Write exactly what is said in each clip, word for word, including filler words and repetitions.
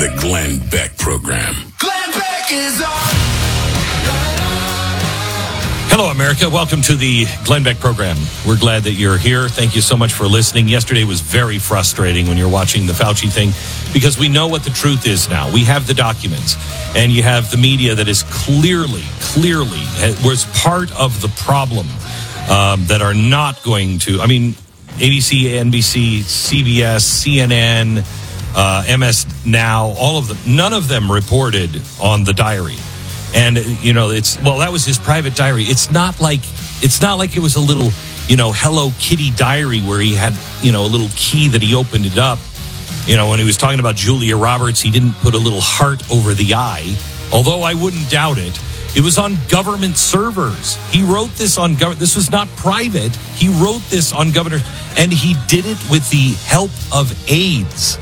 The Glenn Beck Program. Glenn Beck is on. Hello, America. Welcome to the Glenn Beck Program. We're glad that you're here. Thank you so much for listening. Yesterday was very frustrating when you're watching the Fauci thing because we know what the truth is now. We have the documents, and you have the media that is clearly, clearly was part of the problem um, that are not going to. I mean, A B C, N B C, C B S, C N N, uh, M S Now, all of them. None of them reported on the diary. And, you know, it's, well, that was his private diary. It's not like, it's not like it was a little, you know, Hello Kitty diary where he had, you know, a little key that he opened it up. You know, when he was talking about Julia Roberts, he didn't put a little heart over the I, although I wouldn't doubt it. It was on government servers. He wrote this on government. This was not private. He wrote this on governor, and he did it with the help of aides.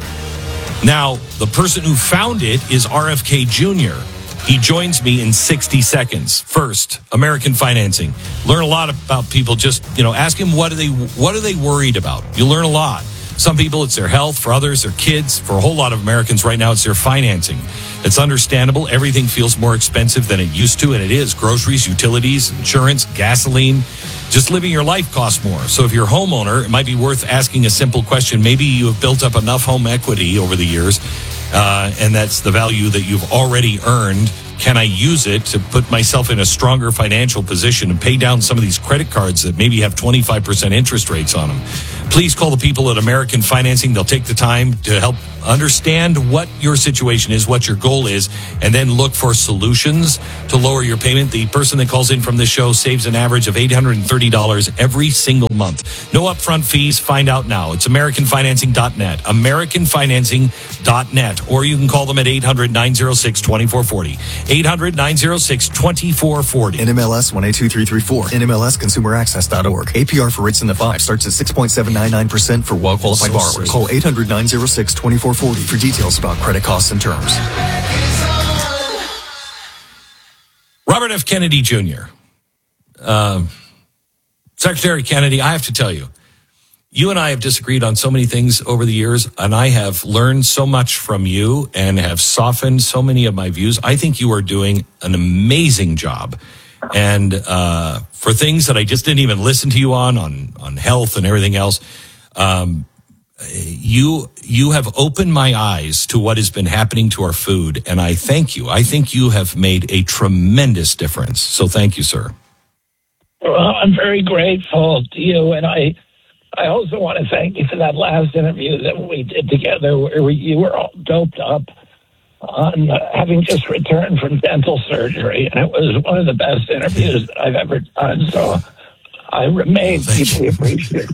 Now, the person who found it is R F K Junior He joins me in sixty seconds. First, American financing. Learn a lot about people. Just, you know, ask him what are they what are they worried about? You'll learn a lot. Some people, it's their health. For others, their kids. For a whole lot of Americans right now, it's their financing. It's understandable. Everything feels more expensive than it used to, and it is. Groceries, utilities, insurance, gasoline. Just living your life costs more. So if you're a homeowner, it might be worth asking a simple question. Maybe you have built up enough home equity over the years, uh, and that's the value that you've already earned. Can I use it to put myself in a stronger financial position and pay down some of these credit cards that maybe have twenty-five percent interest rates on them? Please call the people at American Financing. They'll take the time to help understand what your situation is, what your goal is, and then look for solutions to lower your payment. The person that calls in from this show saves an average of eight hundred thirty dollars every single month. No upfront fees. Find out now. It's American Financing dot net. American Financing dot net. Or you can call them at eight hundred, nine oh six, two four four oh. eight hundred, nine oh six, two four four oh. N M L S one eight two three three four. N M L S consumer access dot org. A P R for rates in the five starts at six point seven nine nine percent for well-qualified So borrowers. sweet. Call eight hundred, nine oh six, two four four oh for details about credit costs and terms. Robert F. Kennedy Junior Um, Secretary Kennedy, I have to tell you, you and I have disagreed on so many things over the years, and I have learned so much from you and have softened so many of my views. I think you are doing an amazing job. And uh, for things that I just didn't even listen to you on, on, on health and everything else, um, you you have opened my eyes to what has been happening to our food, and I thank you. I think you have made a tremendous difference. So thank you, sir. Well, I'm very grateful to you, and I I also want to thank you for that last interview that we did together where we, you were all doped up on uh, having just returned from dental surgery, and it was one of the best interviews that I've ever done, so I remain Thank deeply you. appreciative.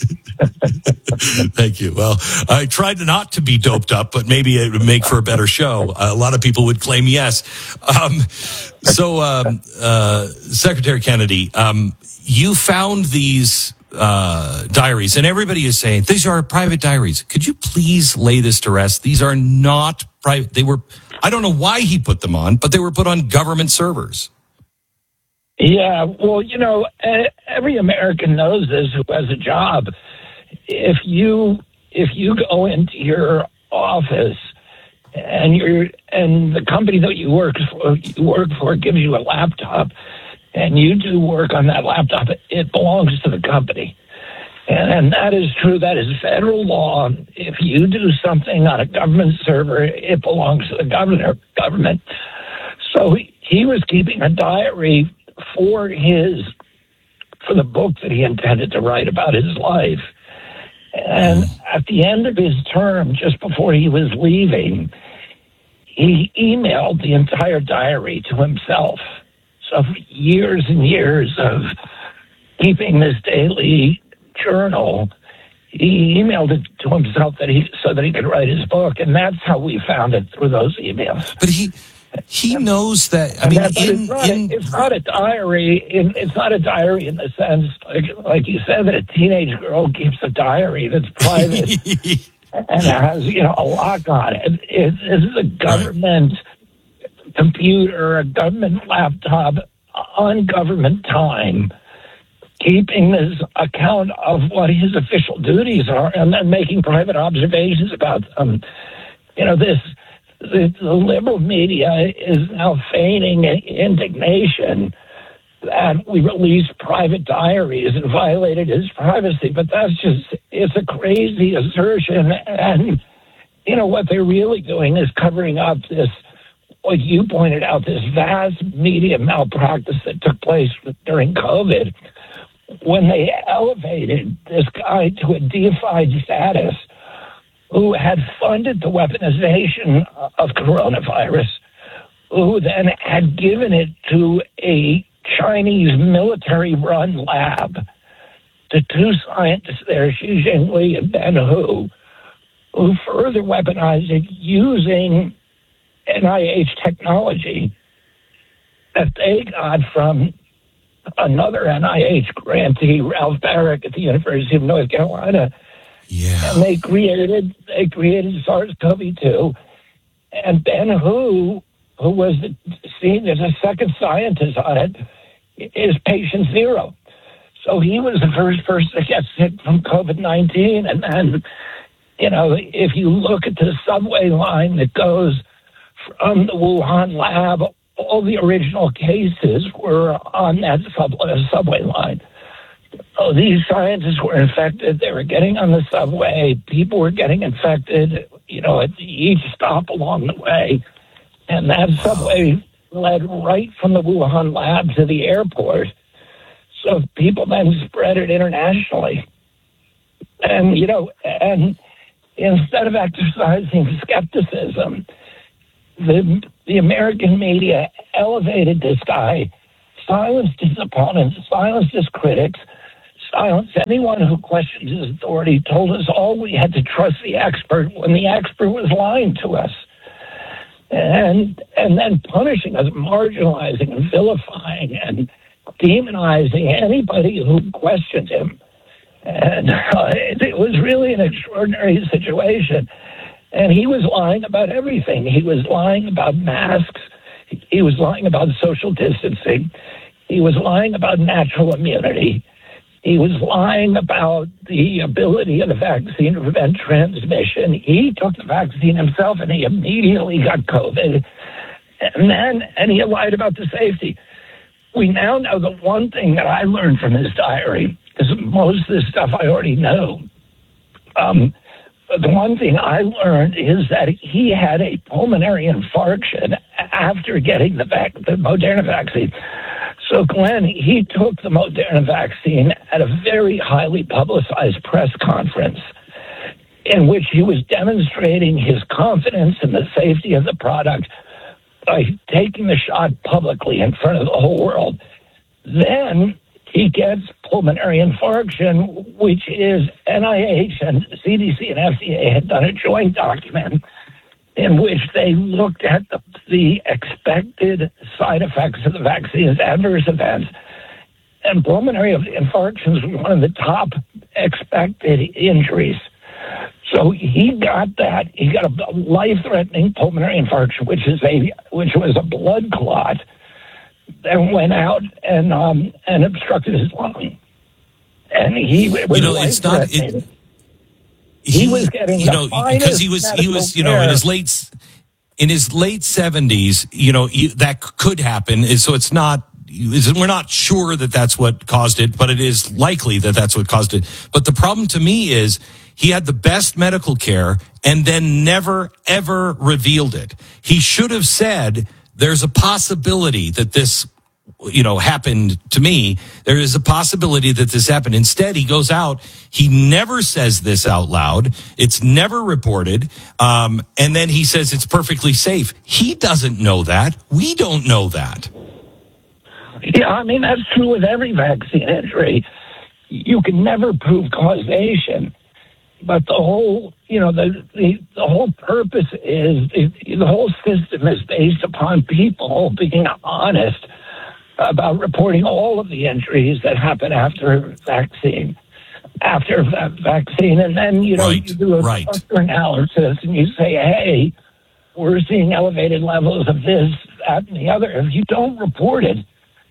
Thank you. Well, I tried not to be doped up, but maybe it would make for a better show. A lot of people would claim yes. Um, so, um, uh, Secretary Kennedy, um, you found these uh, diaries, and everybody is saying these are private diaries. Could you please lay this to rest? These are not private. They were, I don't know why he put them on, but they were put on government servers. Yeah, well, you know, every American knows this who has a job. If you if you go into your office and you're and the company that you work for you work for gives you a laptop and you do work on that laptop, it belongs to the company. And, and that is true. That is federal law. If you do something on a government server, it belongs to the governor government. So he, he was keeping a diary for his for the book that he intended to write about his life. And at the end of his term, just before he was leaving, he emailed the entire diary to himself. So for years and years of keeping this daily journal, he emailed it to himself that he so that he could write his book, and that's how we found it through those emails. But he he knows that. I mean, that, in, it's, not in, a, it's not a diary. In, it's not a diary in the sense, like, like you said, that a teenage girl keeps a diary that's private and has, you know, a lock on it. it this is a government right. computer, a government laptop on government time, keeping this account of what his official duties are, and then making private observations about them. You know, this the, the liberal media is now feigning indignation that we released private diaries and violated his privacy. But that's just, it's a crazy assertion. And, you know, what they're really doing is covering up this, what you pointed out, this vast media malpractice that took place during COVID when they elevated this guy to a deified status who had funded the weaponization of coronavirus, who then had given it to a Chinese military-run lab, to two scientists there, Xi Jinping and Ben Hu, who further weaponized it using N I H technology that they got from another N I H grantee, Ralph Barrick at the University of North Carolina. Yeah. And they created they created SARS-CoV two, and Ben Hu, who was seen as a second scientist on it, is patient zero. So he was the first person to get sick from COVID nineteen. And then, you know, if you look at the subway line that goes from the Wuhan lab, all the original cases were on that subway, subway line. So these scientists were infected. They were getting on the subway. People were getting infected, you know, at each stop along the way. And that subway led right from the Wuhan lab to the airport. So people then spread it internationally. And, you know, and instead of exercising skepticism, the, the American media elevated this guy, silenced his opponents, silenced his critics, silenced anyone who questioned his authority, told us all we had to trust the expert when the expert was lying to us. And and then punishing us, marginalizing and vilifying and demonizing anybody who questioned him. And uh, it, it was really an extraordinary situation. And he was lying about everything. He was lying about masks. He was lying about social distancing. He was lying about natural immunity. He was lying about the ability of the vaccine to prevent transmission. He took the vaccine himself and he immediately got COVID. And then, and he lied about the safety. We now know the one thing that I learned from his diary, because most of this stuff I already know. Um, but the one thing I learned is that he had a pulmonary infarction after getting the, vac- the Moderna vaccine. So, Glenn, he took the Moderna vaccine at a very highly publicized press conference in which he was demonstrating his confidence in the safety of the product by taking the shot publicly in front of the whole world. Then he gets pulmonary infarction, which is N I H and C D C and F D A had done a joint document in which they looked at the, the expected side effects of the vaccine's adverse events. And pulmonary infarctions were one of the top expected injuries. So he got that. He got a life-threatening pulmonary infarction, which is a which was a blood clot that went out and um, and obstructed his lung. And he was you know, it's not. It, He, he was getting, you know, because he was, he was, you know, care. in his late, in his late seventies, you know, he, that could happen. So it's not, we're not sure that that's what caused it, but it is likely that that's what caused it. But the problem to me is he had the best medical care and then never, ever revealed it. He should have said, there's a possibility that this, you know, happened to me. There is a possibility that this happened. Instead, he goes out. He never says this out loud. It's never reported. Um, and then he says it's perfectly safe. He doesn't know that. We don't know that. Yeah, I mean, that's true with every vaccine injury. You can never prove causation. But the whole, you know, the, the, the whole purpose is, the, the whole system is based upon people being honest about reporting all of the injuries that happen after vaccine, after va- vaccine. And then, you know, right, you do a right. cluster analysis and you say, hey, we're seeing elevated levels of this, that, and the other. If you don't report it,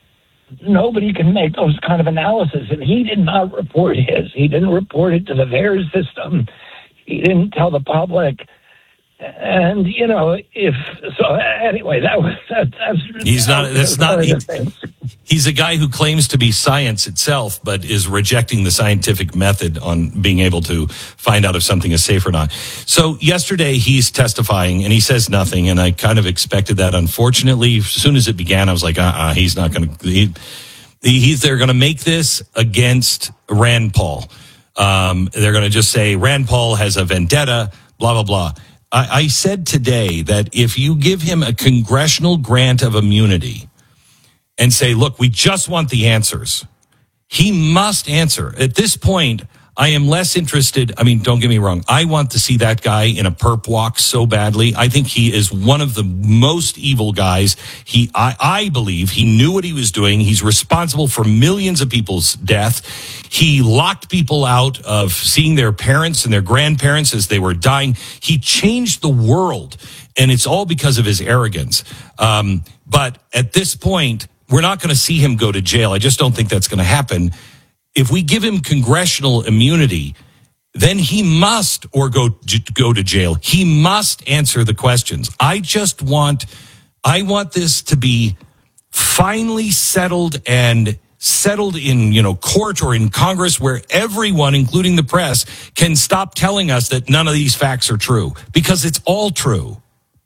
nobody can make those kind of analysis. And he did not report his. He didn't report it to the V A E R S system. He didn't tell the public. And, you know, if so, anyway, that was that, that's he's not. That's not. He, thing. he's a guy who claims to be science itself, but is rejecting the scientific method on being able to find out if something is safe or not. So yesterday he's testifying and he says nothing, and I kind of expected that. Unfortunately, as soon as it began, I was like, uh, uh he's not going to. He, he's they're going to make this against Rand Paul. Um, they're going to just say Rand Paul has a vendetta. Blah blah blah. I, I said today that if you give him a congressional grant of immunity and say, look, we just want the answers, he must answer. At this point, I am less interested. I mean, don't get me wrong. I want to see that guy in a perp walk so badly. I think he is one of the most evil guys. He, I, I believe he knew what he was doing. He's responsible for millions of people's death. He locked people out of seeing their parents and their grandparents as they were dying. He changed the world, and it's all because of his arrogance. Um, but at this point, we're not going to see him go to jail. I just don't think that's going to happen. If we give him congressional immunity, then he must or go go to jail. He must answer the questions. I just want, I want this to be finally settled and settled in, you know, court or in Congress, where everyone, including the press, can stop telling us that none of these facts are true, because it's all true.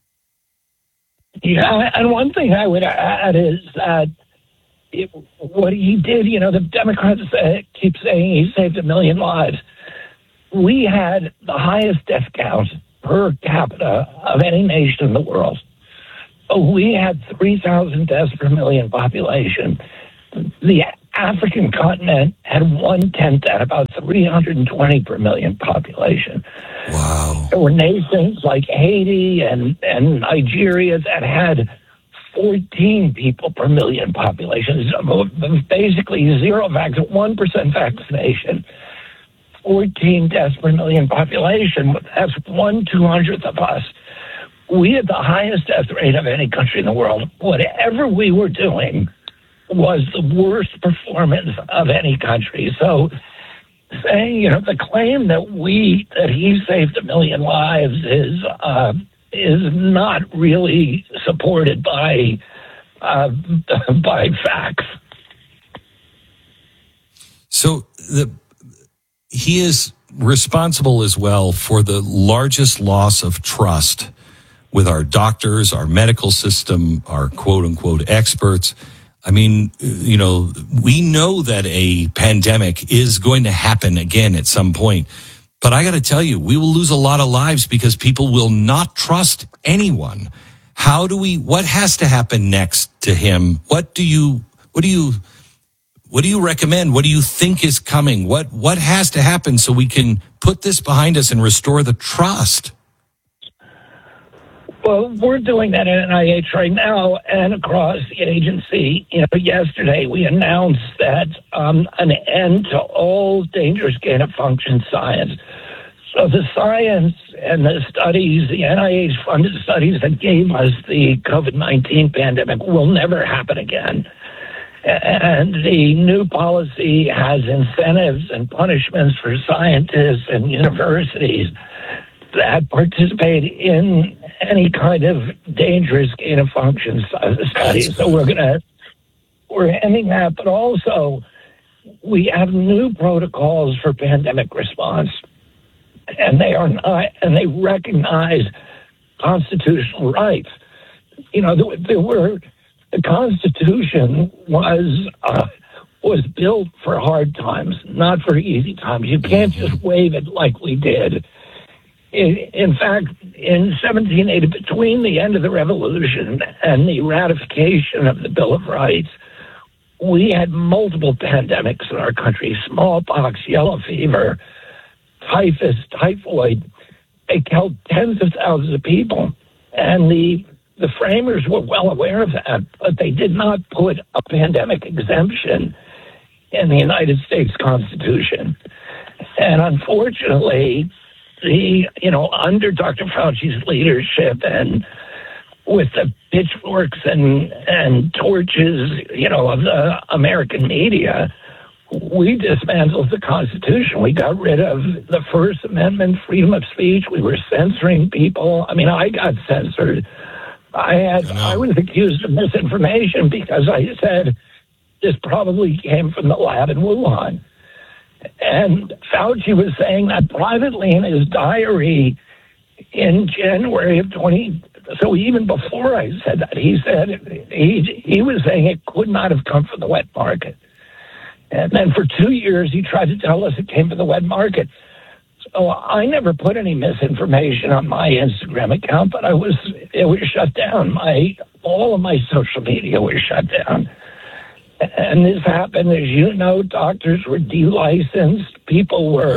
Yeah, and one thing I would add is that It, what he did, you know, the Democrats uh, keep saying he saved a million lives. We had the highest death count per capita of any nation in the world. We had three thousand deaths per million population. The African continent had one-tenth that, about three hundred twenty per million population. Wow. There were nations like Haiti and, and Nigeria that had fourteen people per million population. Basically zero vax, one percent vaccination, fourteen deaths per million population. That's one two hundredth of us. We had the highest death rate of any country in the world. Whatever we were doing was the worst performance of any country. So saying, you know, the claim that we, that he saved a million lives is, uh, is not really supported by uh, by facts. So the he is responsible as well for the largest loss of trust with our doctors, our medical system, our quote unquote experts. I mean, you know, we know that a pandemic is going to happen again at some point. But I got to tell you, we will lose a lot of lives because people will not trust anyone. How do we, what has to happen next to him? What do you, what do you, what do you recommend? What do you think is coming? What, what has to happen so we can put this behind us and restore the trust? Well, we're doing that at N I H right now and across the agency. You know, yesterday we announced that um, an end to all dangerous gain-of-function science. So the science and the studies, the N I H-funded studies that gave us the COVID nineteen pandemic will never happen again. And the new policy has incentives and punishments for scientists and universities that participate in any kind of dangerous gain-of-function studies. So we're going to, we're ending that, but also we have new protocols for pandemic response, and they are not, and they recognize constitutional rights. You know, there, there were, the Constitution was, uh, was built for hard times, not for easy times. You can't just wave it like we did. In fact, in seventeen eighty, between the end of the revolution and the ratification of the Bill of Rights, we had multiple pandemics in our country: smallpox, yellow fever, typhus, typhoid. They killed tens of thousands of people. And the the framers were well aware of that, but they did not put a pandemic exemption in the United States Constitution. And unfortunately, the, you know, under Doctor Fauci's leadership and with the pitchforks and, and torches, you know, of the American media, we dismantled the Constitution. We got rid of the First Amendment, freedom of speech. We were censoring people. I mean, I got censored. I had I, I was accused of misinformation because I said this probably came from the lab in Wuhan. And Fauci was saying that privately in his diary in January of twenty. So even before I said that, he said he he was saying it could not have come from the wet market. And then for two years, he tried to tell us it came from the wet market. So I never put any misinformation on my Instagram account, but I was it was shut down. My all of my social media was shut down. And this happened, as you know, doctors were delicensed, people were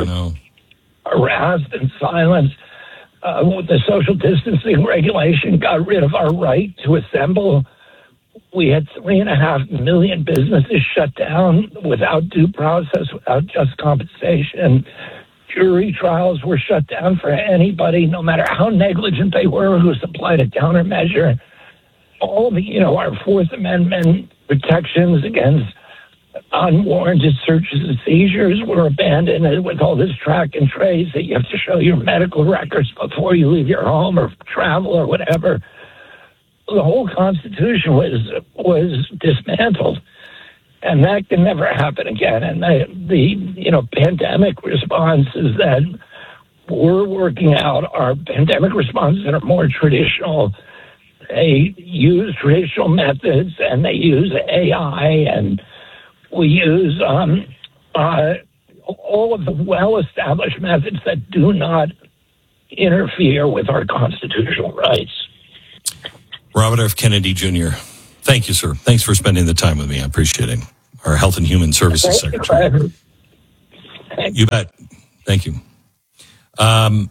harassed and silenced. Uh, with the social distancing regulation, got rid of our right to assemble. We had three and a half million businesses shut down without due process, without just compensation. Jury trials were shut down for anybody, no matter how negligent they were, who supplied a countermeasure. All the, you know, our Fourth Amendment protections against unwarranted searches and seizures were abandoned with all this track and trace that you have to show your medical records before you leave your home or travel or whatever. The whole Constitution was was dismantled, and that can never happen again. And the, the you know pandemic response is that we're working out our pandemic responses that are more traditional. They use traditional methods and they use A I, and we use um, uh, all of the well-established methods that do not interfere with our constitutional rights. Robert F. Kennedy Junior, thank you, sir. Thanks for spending the time with me. I appreciate it. Our Health and Human Services Thank Secretary. You, you bet. Thank you. Um,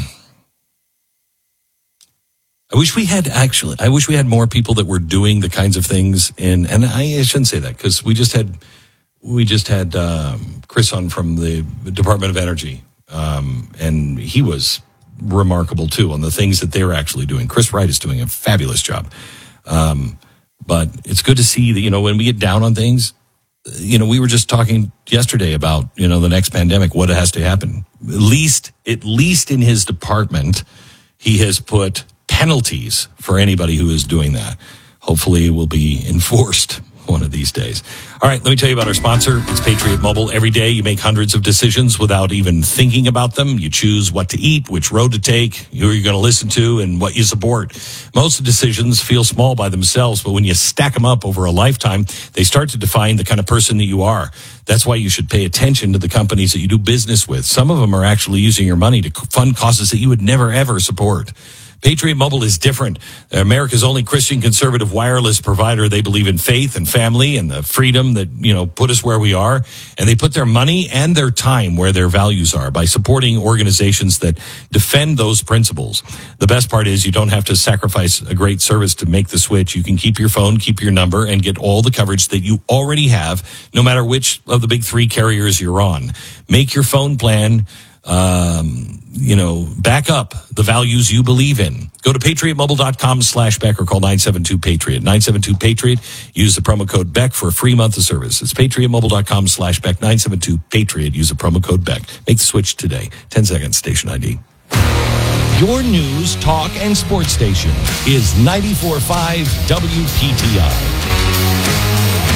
I wish we had actually, I wish we had more people that were doing the kinds of things in, and I shouldn't say that because we just had, we just had um, Chris on from the Department of Energy, um, and he was remarkable too on the things that they're actually doing. Chris Wright is doing a fabulous job. Um, but it's good to see that, you know, when we get down on things, you know, we were just talking yesterday about, you know, the next pandemic, what has to happen. At least, at least in his department, he has put penalties for anybody who is doing that. Hopefully it will be enforced one of these days. All right, let me tell you about our sponsor. It's Patriot Mobile. Every day you make hundreds of decisions without even thinking about them. You choose what to eat, which road to take, who you're going to listen to, and what you support. Most decisions feel small by themselves, but when you stack them up over a lifetime, they start to define the kind of person that you are. That's why you should pay attention to the companies that you do business with. Some of them are actually using your money to fund causes that you would never, ever support. Patriot Mobile is different. They're America's only Christian conservative wireless provider. They believe in faith and family and the freedom that, you know, put us where we are. And they put their money and their time where their values are by supporting organizations that defend those principles. The best part is you don't have to sacrifice a great service to make the switch. You can keep your phone, keep your number, and get all the coverage that you already have, no matter which of the big three carriers you're on. Make your phone plan Um, you know, back up the values you believe in. Go to patriotmobile.com slash Beck or call nine seven two Patriot. nine seven two Patriot. Use the promo code Beck for a free month of service. It's patriotmobile.com slash Beck. nine seven two Patriot. Use the promo code Beck. Make the switch today. ten seconds, station I D. Your news, talk, and sports station is ninety-four point five W P T I.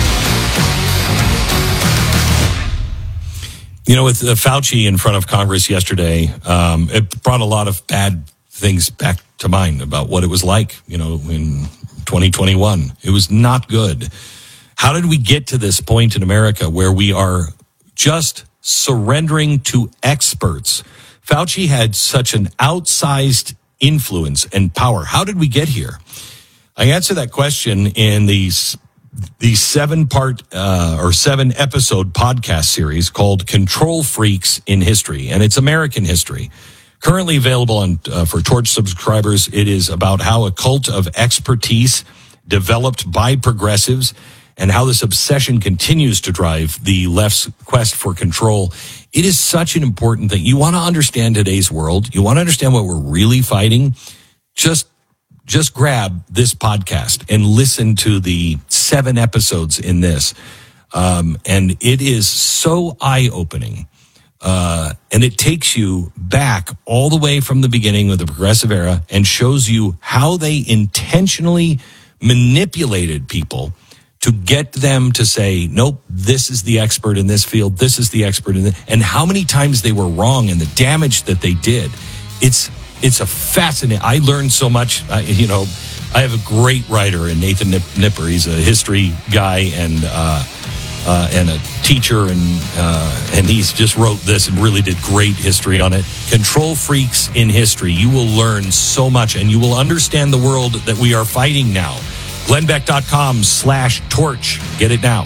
You know, with uh, Fauci in front of Congress yesterday, um, it brought a lot of bad things back to mind about what it was like, you know, in twenty twenty-one. It was not good. How did we get to this point in America where we are just surrendering to experts? Fauci had such an outsized influence and power. How did we get here? I answer that question in these the seven-part uh, or seven-episode podcast series called Control Freaks in History, and it's American history. Currently available on uh, for Torch subscribers, it is about how a cult of expertise developed by progressives and how this obsession continues to drive the left's quest for control. It is such an important thing. You want to understand today's world. You want to understand what we're really fighting. Just Just grab this podcast and listen to the seven episodes in this. Um, and it is so eye-opening. Uh, and it takes you back all the way from the beginning of the progressive era and shows you how they intentionally manipulated people to get them to say, nope, this is the expert in this field, this is the expert in this, and how many times they were wrong and the damage that they did. It's it's a fascinating, I learned so much. I, you know, I have a great writer in Nathan Nip, Nipper. He's a history guy and uh, uh, and a teacher, and uh, and he's just wrote this and really did great history on it. Control Freaks in History. You will learn so much, and you will understand the world that we are fighting now. Glennbeck.com slash torch. Get it now.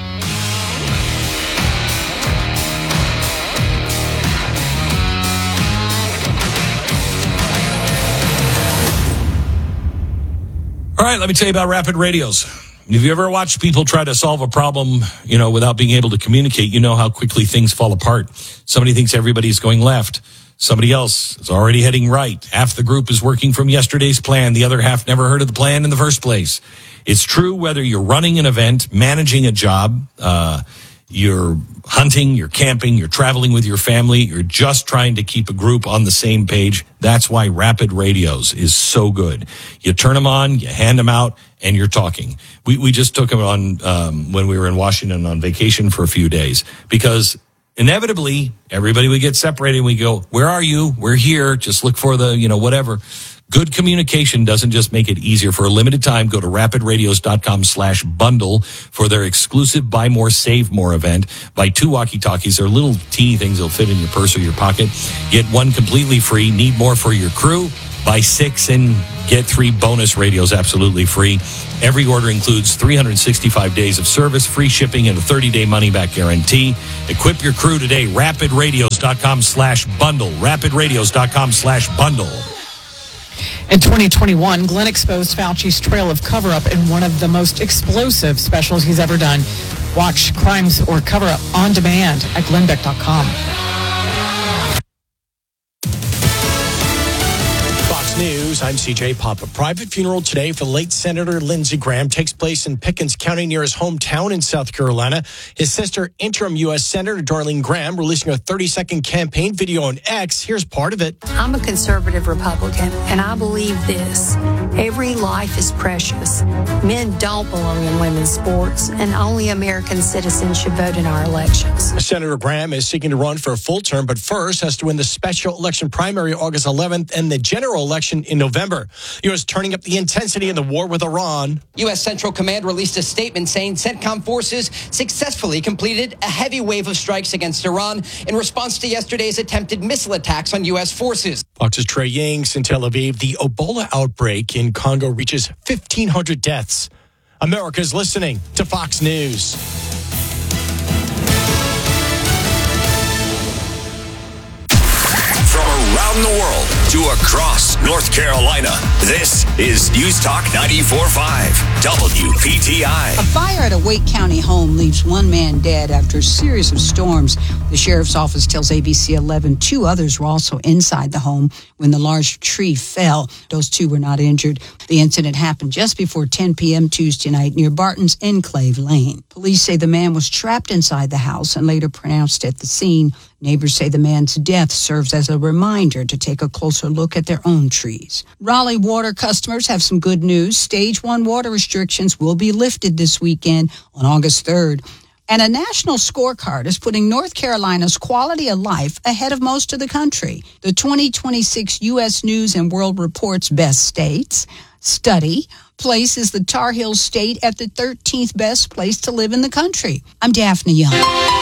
All right, let me tell you about Rapid Radios. If you ever watched people try to solve a problem, you know, without being able to communicate, you know how quickly things fall apart. Somebody thinks everybody's going left. Somebody else is already heading right. Half the group is working from yesterday's plan. The other half never heard of the plan in the first place. It's true whether you're running an event, managing a job, uh, you're hunting, you're camping, you're traveling with your family, you're just trying to keep a group on the same page. That's why Rapid Radios is so good. You turn them on, you hand them out, and you're talking. We we just took them on um, when we were in Washington on vacation for a few days because inevitably everybody would get separated and we go, where are you? We're here. Just look for the, you know, whatever. Good communication doesn't just make it easier. For a limited time, go to rapidradios.com slash bundle for their exclusive Buy More, Save More event. Buy two walkie-talkies. They're little teeny things that'll fit in your purse or your pocket. Get one completely free. Need more for your crew? Buy six and get three bonus radios absolutely free. Every order includes three hundred sixty-five days of service, free shipping, and a thirty-day money-back guarantee. Equip your crew today. rapidradios.com slash bundle. rapidradios.com slash bundle. In twenty twenty-one, Glenn exposed Fauci's trail of cover-up in one of the most explosive specials he's ever done. Watch Crimes or Cover-Up on demand at glennbeck dot com. News. I'm C J Pop. A private funeral today for the late Senator Lindsey Graham takes place in Pickens County near his hometown in South Carolina. His sister, interim U S Senator Darlene Graham, releasing a thirty-second campaign video on X. Here's part of it. I'm a conservative Republican, and I believe this. Every life is precious. Men don't belong in women's sports, and only American citizens should vote in our elections. Senator Graham is seeking to run for a full term, but first has to win the special election primary August eleventh and the general election in November. U S turning up the intensity in the war with Iran. U S Central Command released a statement saying CENTCOM forces successfully completed a heavy wave of strikes against Iran in response to yesterday's attempted missile attacks on U S forces. Fox's Trey Yings in Tel Aviv. The Ebola outbreak in Congo reaches fifteen hundred deaths. America's listening to Fox News. Around the world to across North Carolina, this is News Talk ninety-four point five W P T I. A fire at a Wake County home leaves one man dead after a series of storms. The sheriff's office tells A B C eleven two others were also inside the home when the large tree fell. Those two were not injured. The incident happened just before ten p.m. Tuesday night near Barton's Enclave Lane. Police say the man was trapped inside the house and later pronounced at the scene. Neighbors say the man's death serves as a reminder to take a closer look at their own trees. Raleigh water customers have some good news. Stage one water restrictions will be lifted this weekend on August third. And a national scorecard is putting North Carolina's quality of life ahead of most of the country. The twenty twenty-six U S News and World Report's Best States study places the Tar Heel State at the thirteenth best place to live in the country. I'm Daphne Young.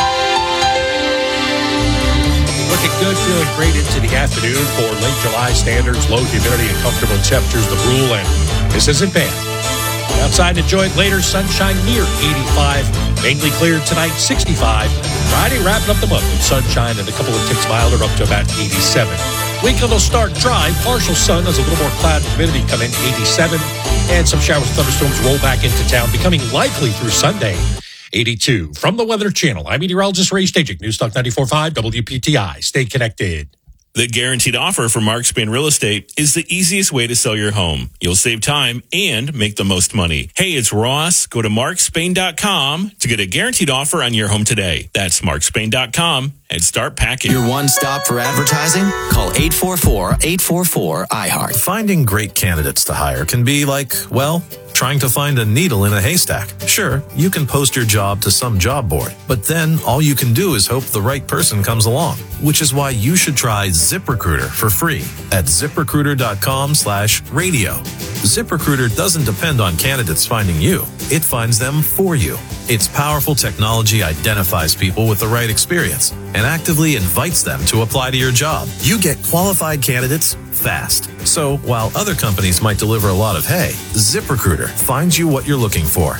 Looking good, feeling great into the afternoon for late July standards, low humidity and comfortable temperatures. The rule, and this isn't bad. Outside, enjoy it later. Sunshine near eighty-five. Mainly clear tonight, sixty-five. Friday, wrapping up the month with sunshine and a couple of ticks milder, up to about eighty-seven. Weekend will start dry. Partial sun. There's a little more cloud and humidity come in, eighty-seven. And some showers and thunderstorms roll back into town, becoming likely through Sunday. eighty-two. From the Weather Channel, I'm meteorologist Ray Stajic, News Talk ninety-four point five W P T I. Stay connected. The guaranteed offer for Mark Spain Real Estate is the easiest way to sell your home. You'll save time and make the most money. Hey, it's Ross. Go to mark spain dot com to get a guaranteed offer on your home today. That's mark spain dot com and start packing. Your one stop for advertising? Call eight four four, eight four four, I heart. Finding great candidates to hire can be like, well, trying to find a needle in a haystack. Sure, you can post your job to some job board, but then all you can do is hope the right person comes along, which is why you should try ZipRecruiter for free at ZipRecruiter.com slash radio. ZipRecruiter doesn't depend on candidates finding you. It finds them for you. Its powerful technology identifies people with the right experience and actively invites them to apply to your job. You get qualified candidates fast. So while other companies might deliver a lot of hay, ZipRecruiter finds you what you're looking for.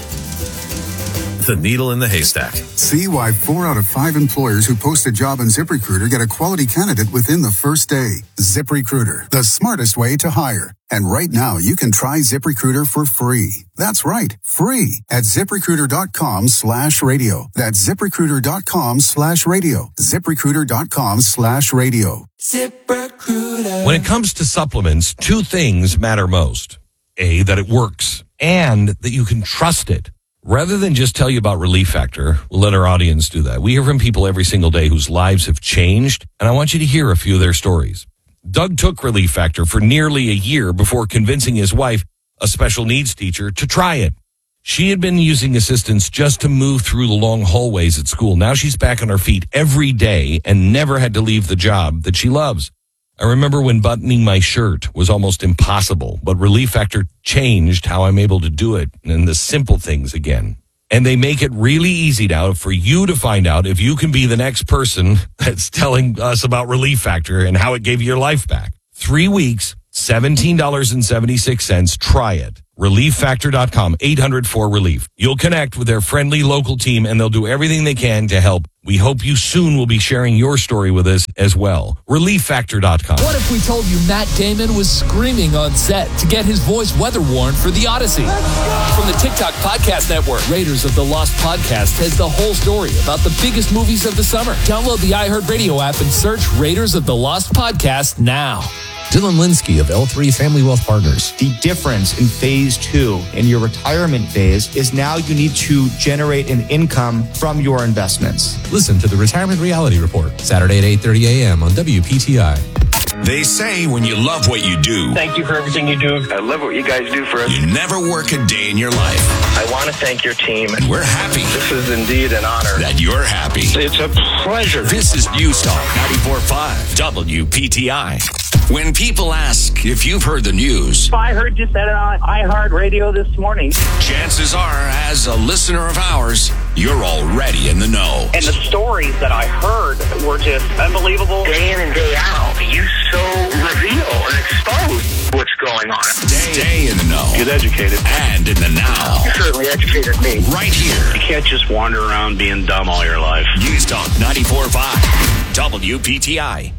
The needle in the haystack. See why four out of five employers who post a job on ZipRecruiter get a quality candidate within the first day. ZipRecruiter, the smartest way to hire. And right now, you can try ZipRecruiter for free. That's right, free at ZipRecruiter.com slash radio. That's ZipRecruiter.com slash radio. ZipRecruiter.com slash radio. ZipRecruiter. When it comes to supplements, two things matter most. A, that it works, and that you can trust it. Rather than just tell you about Relief Factor, we'll let our audience do that. We hear from people every single day whose lives have changed, and I want you to hear a few of their stories. Doug took Relief Factor for nearly a year before convincing his wife, a special needs teacher, to try it. She had been using assistance just to move through the long hallways at school. Now she's back on her feet every day and never had to leave the job that she loves. I remember when buttoning my shirt was almost impossible, but Relief Factor changed how I'm able to do it and the simple things again. And they make it really easy now for you to find out if you can be the next person that's telling us about Relief Factor and how it gave you your life back. Three weeks, seventeen dollars and seventy-six cents. Try it. relief factor dot com, eight hundred four relief. You'll connect with their friendly local team and they'll do everything they can to help. We hope you soon will be sharing your story with us as well. relief factor dot com. What if we told you Matt Damon was screaming on set to get his voice weather worn for The Odyssey? From the TikTok Podcast Network, Raiders of the Lost Podcast has the whole story about the biggest movies of the summer. Download the iHeartRadio app and search Raiders of the Lost Podcast now. Dylan Linsky of L three Family Wealth Partners. The difference in phase two in your retirement phase is now you need to generate an income from your investments. Listen to the Retirement Reality Report, Saturday at eight thirty a.m. on W P T I. They say when you love what you do, thank you for everything you do. I love what you guys do for us. You never work a day in your life. I want to thank your team. And we're happy. This is indeed an honor. That you're happy. It's a pleasure. This is News Talk ninety-four point five W P T I. When people ask if you've heard the news, I heard you said it on iHeartRadio this morning. Chances are, as a listener of ours, you're already in the know. And the stories that I heard were just unbelievable. Day in and day out, you so reveal and expose what's going on. Stay, Stay in the know. Get educated. And in the now. You certainly educated me. Right here. You can't just wander around being dumb all your life. News Talk ninety-four point five W P T I.